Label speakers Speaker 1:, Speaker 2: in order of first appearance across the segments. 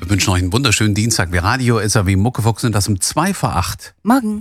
Speaker 1: Wir wünschen euch einen wunderschönen Dienstag. Wir Radio SAW Muckefuchs sind das um 7:55.
Speaker 2: Morgen.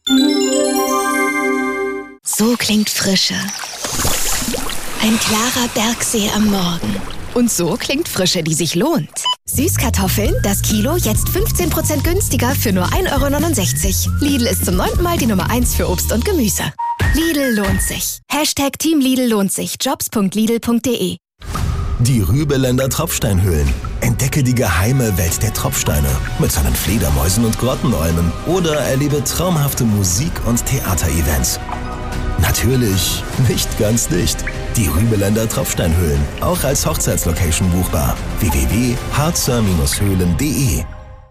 Speaker 3: So klingt Frische. Ein klarer Bergsee am Morgen. Und so klingt Frische, die sich lohnt. Süßkartoffeln, das Kilo, jetzt 15% günstiger für nur 1,69 €. Lidl ist zum 9. Mal die Nummer 1 für Obst und Gemüse. Lidl lohnt sich. #Team Lidl lohnt sich. Jobs.lidl.de.
Speaker 4: Die Rübeländer Tropfsteinhöhlen. Entdecke die geheime Welt der Tropfsteine mit seinen Fledermäusen und Grottenolmen oder erlebe traumhafte Musik- und Theaterevents. Natürlich nicht ganz dicht. Die Rübeländer Tropfsteinhöhlen, auch als Hochzeitslocation buchbar. www.harzer-höhlen.de.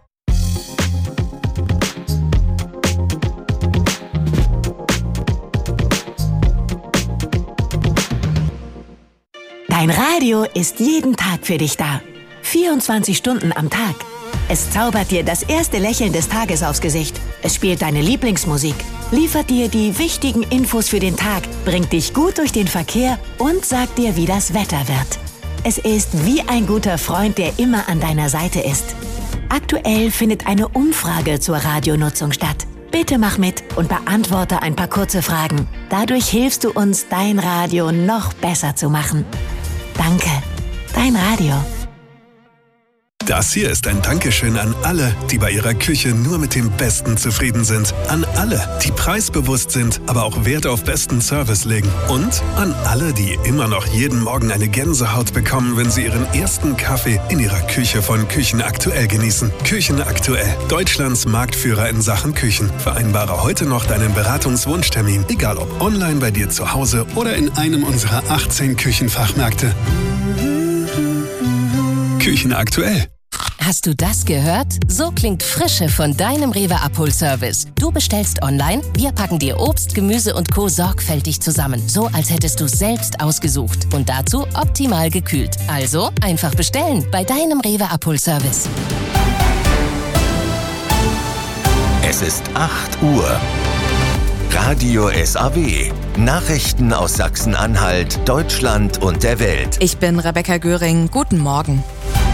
Speaker 5: Dein Radio ist jeden Tag für dich da. 24 Stunden am Tag. Es zaubert dir das erste Lächeln des Tages aufs Gesicht. Es spielt deine Lieblingsmusik, liefert dir die wichtigen Infos für den Tag, bringt dich gut durch den Verkehr und sagt dir, wie das Wetter wird. Es ist wie ein guter Freund, der immer an deiner Seite ist. Aktuell findet eine Umfrage zur Radionutzung statt. Bitte mach mit und beantworte ein paar kurze Fragen. Dadurch hilfst du uns, dein Radio noch besser zu machen. Danke, dein Radio.
Speaker 6: Das hier ist ein Dankeschön an alle, die bei ihrer Küche nur mit dem Besten zufrieden sind. An alle, die preisbewusst sind, aber auch Wert auf besten Service legen. Und an alle, die immer noch jeden Morgen eine Gänsehaut bekommen, wenn sie ihren ersten Kaffee in ihrer Küche von Küchenaktuell genießen. Küchenaktuell, Deutschlands Marktführer in Sachen Küchen. Vereinbare heute noch deinen Beratungswunschtermin, egal ob online bei dir zu Hause oder in einem unserer 18 Küchenfachmärkte. Küchenaktuell.
Speaker 7: Hast du das gehört? So klingt Frische von deinem Rewe-Abholservice. Du bestellst online, wir packen dir Obst, Gemüse und Co. sorgfältig zusammen. So, als hättest du es selbst ausgesucht. Und dazu optimal gekühlt. Also einfach bestellen bei deinem Rewe-Abholservice.
Speaker 8: Es ist 8 Uhr. Radio SAW. Nachrichten aus Sachsen-Anhalt, Deutschland und der Welt.
Speaker 2: Ich bin Rebecca Göring. Guten Morgen.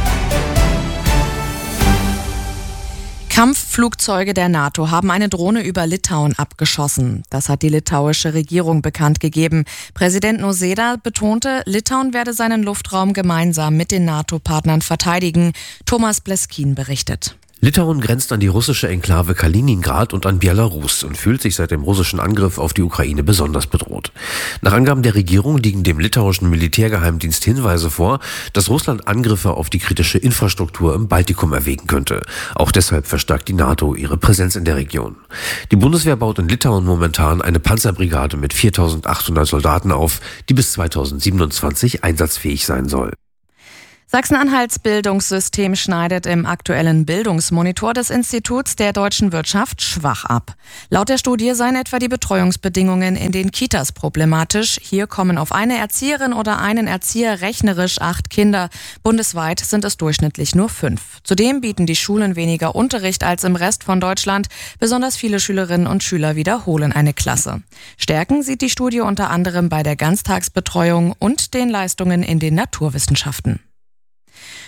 Speaker 2: Kampfflugzeuge der NATO haben eine Drohne über Litauen abgeschossen. Das hat die litauische Regierung bekannt gegeben. Präsident Nausėda betonte, Litauen werde seinen Luftraum gemeinsam mit den NATO-Partnern verteidigen. Thomas Bleskin berichtet.
Speaker 9: Litauen grenzt an die russische Enklave Kaliningrad und an Belarus und fühlt sich seit dem russischen Angriff auf die Ukraine besonders bedroht. Nach Angaben der Regierung liegen dem litauischen Militärgeheimdienst Hinweise vor, dass Russland Angriffe auf die kritische Infrastruktur im Baltikum erwägen könnte. Auch deshalb verstärkt die NATO ihre Präsenz in der Region. Die Bundeswehr baut in Litauen momentan eine Panzerbrigade mit 4.800 Soldaten auf, die bis 2027 einsatzfähig sein soll.
Speaker 2: Sachsen-Anhalts Bildungssystem schneidet im aktuellen Bildungsmonitor des Instituts der deutschen Wirtschaft schwach ab. Laut der Studie seien etwa die Betreuungsbedingungen in den Kitas problematisch. Hier kommen auf eine Erzieherin oder einen Erzieher rechnerisch 8 Kinder. Bundesweit sind es durchschnittlich nur 5. Zudem bieten die Schulen weniger Unterricht als im Rest von Deutschland. Besonders viele Schülerinnen und Schüler wiederholen eine Klasse. Stärken sieht die Studie unter anderem bei der Ganztagsbetreuung und den Leistungen in den Naturwissenschaften.